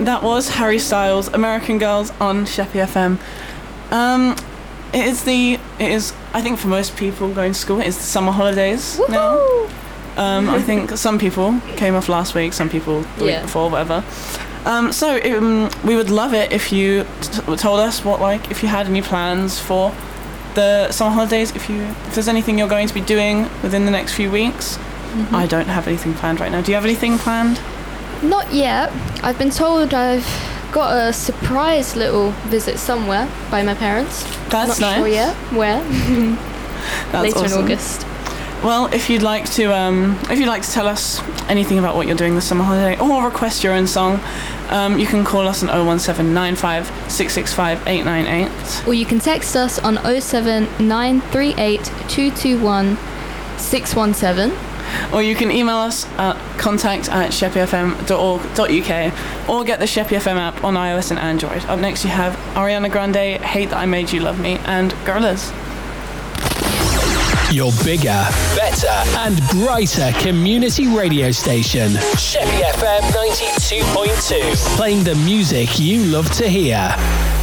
that was Harry Styles, American Girls on Sheppy FM. It is, I think for most people going to school, it's the summer holidays now. I think some people came off last week, some people the week before, whatever. We would love it if you told us if you had any plans for the summer holidays, if there's anything you're going to be doing within the next few weeks. I don't have anything planned right now. Do you have anything planned? Not yet. I've been told I've got a surprise little visit somewhere by my parents. That's Not nice. sure yet where. That's Later awesome. in August. Well, if you'd like to tell us anything about what you're doing this summer holiday, or request your own song, you can call us on 01795 665 898. Or you can text us on 07938 221 617. Or you can email us at contact@sheppyfm.org.uk, or get the Sheppy FM app on iOS and Android. Up next you have Ariana Grande, Hate That I Made You Love Me, and Gorillaz. Your bigger, better and brighter community radio station. Sheppy FM 92.2. Playing the music you love to hear.